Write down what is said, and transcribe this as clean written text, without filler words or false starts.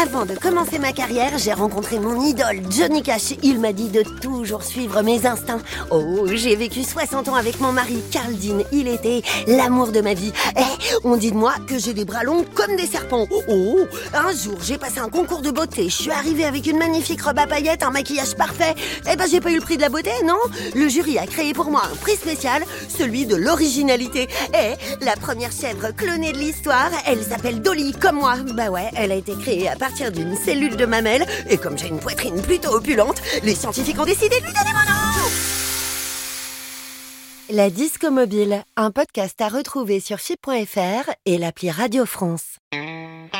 Avant de commencer ma carrière, j'ai rencontré mon idole, Johnny Cash. Il m'a dit de toujours suivre mes instincts. Oh, j'ai vécu 60 ans avec mon mari, Carl Dean. Il était l'amour de ma vie. On dit de moi que j'ai des bras longs comme des serpents. Oh, un jour, j'ai passé un concours de beauté. Je suis arrivée avec une magnifique robe à paillettes, un maquillage parfait. J'ai pas eu le prix de la beauté, non? Le jury a créé pour moi un prix spécial, celui de l'originalité. La première chèvre clonée de l'histoire, elle s'appelle Dolly, comme moi. Bah ouais, elle a été créée à partir d'une cellule de mamelle. Et comme j'ai une poitrine plutôt opulente, les scientifiques ont décidé de lui donner mon nom. La Disco Mobile, un podcast à retrouver sur FIP.fr et l'appli Radio France.